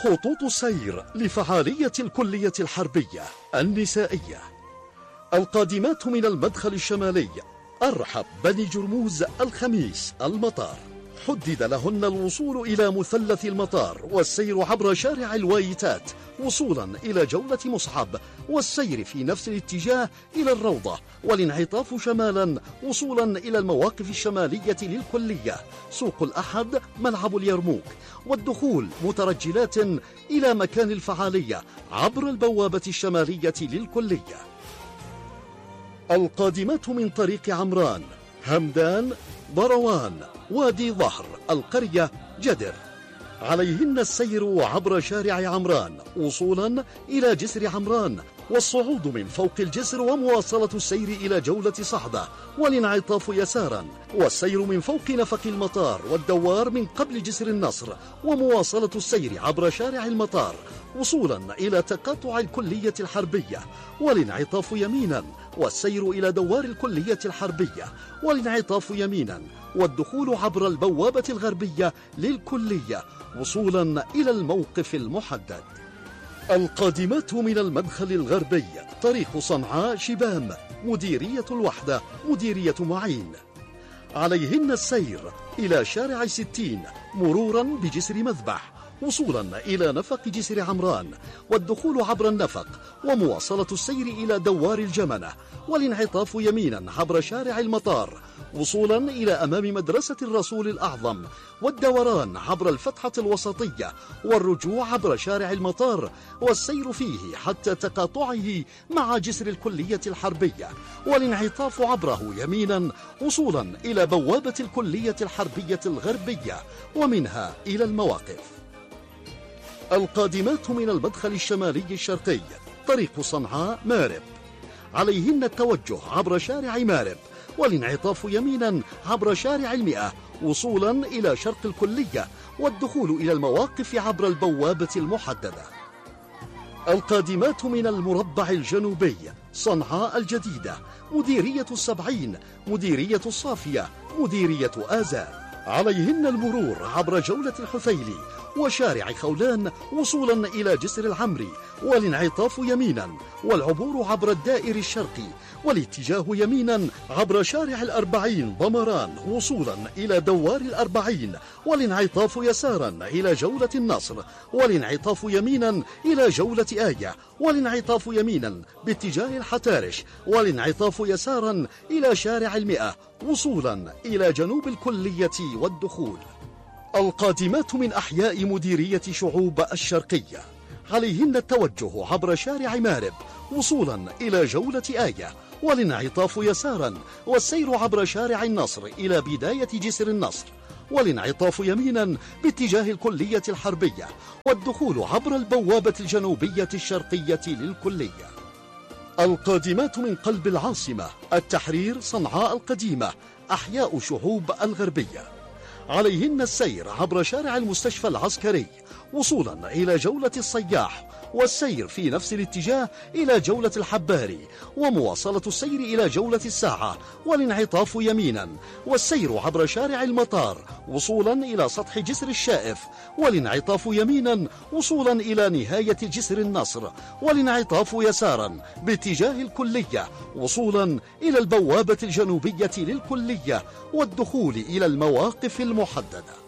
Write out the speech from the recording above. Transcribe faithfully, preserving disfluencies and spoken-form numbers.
خطوط سير لفعالية الكلية الحربية النسائية. القادمات من المدخل الشمالي أرحب بني جرموز الخميس المطار، حدد لهن الوصول إلى مثلث المطار والسير عبر شارع الوايتات وصولا إلى جولة مصعب، والسير في نفس الاتجاه إلى الروضة، والانعطاف شمالا وصولا إلى المواقف الشمالية للكلية، سوق الأحد، ملعب اليرموك، والدخول مترجلات إلى مكان الفعالية عبر البوابة الشمالية للكلية. القادمات من طريق عمران، همدان، ضروان، وادي ظهر، القرية، جدر، عليهن السير عبر شارع عمران وصولا إلى جسر عمران، والصعود من فوق الجسر ومواصلة السير إلى جولة صعدة، والانعطاف يسارا، والسير من فوق نفق المطار والدوار من قبل جسر النصر، ومواصلة السير عبر شارع المطار وصولا إلى تقاطع الكلية الحربية، والانعطاف يمينا، والسير إلى دوار الكلية الحربية، والانعطاف يمينا، والدخول عبر البوابة الغربية للكلية وصولا إلى الموقف المحدد. القادمات من المدخل الغربي طريق صنعاء شبام، مديرية الوحدة، مديرية معين، عليهن السير إلى شارع ستين مرورا بجسر مذبح وصولا إلى نفق جسر عمران، والدخول عبر النفق، ومواصلة السير إلى دوار الجمنة، والانعطاف يمينا عبر شارع المطار وصولا إلى أمام مدرسة الرسول الأعظم، والدوران عبر الفتحة الوسطية، والرجوع عبر شارع المطار والسير فيه حتى تقاطعه مع جسر الكلية الحربية، والانعطاف عبره يمينا وصولا إلى بوابة الكلية الحربية الغربية ومنها إلى المواقف. القادمات من المدخل الشمالي الشرقي طريق صنعاء مارب، عليهن التوجه عبر شارع مارب، والانعطاف يمينا عبر شارع المئة وصولا إلى شرق الكلية، والدخول إلى المواقف عبر البوابة المحددة. القادمات من المربع الجنوبي صنعاء الجديدة، مديرية السبعين، مديرية الصافية، مديرية آزار، عليهن المرور عبر جولة الحثيلي وشارع خولان وصولا إلى جسر العمري، والانعطاف يمينا، والعبور عبر الدائر الشرقي، والاتجاه يمينا عبر شارع الأربعين ضمران وصولا إلى دوار الأربعين، والانعطاف يسارا إلى جولة النصر، والانعطاف يمينا إلى جولة آية، والانعطاف يمينا باتجاه الحتارش، والانعطاف يسارا إلى شارع المئة وصولا إلى جنوب الكلية والدخول. القادمات من أحياء مديرية شعوب الشرقية، عليهن التوجه عبر شارع مارب وصولا إلى جولة آية، والانعطاف يسارا، والسير عبر شارع النصر إلى بداية جسر النصر، والانعطاف يمينا باتجاه الكلية الحربية، والدخول عبر البوابة الجنوبية الشرقية للكلية. القادمات من قلب العاصمة التحرير صنعاء القديمة، أحياء شعوب الغربية، عليهن السير عبر شارع المستشفى العسكري وصولا إلى جولة الصياح، والسير في نفس الاتجاه إلى جولة الحباري، ومواصلة السير إلى جولة الساعة، والانعطاف يمينا، والسير عبر شارع المطار وصولا إلى سطح جسر الشائف، والانعطاف يمينا وصولا إلى نهاية جسر النصر، والانعطاف يسارا باتجاه الكلية وصولا إلى البوابة الجنوبية للكلية، والدخول إلى المواقف المحددة.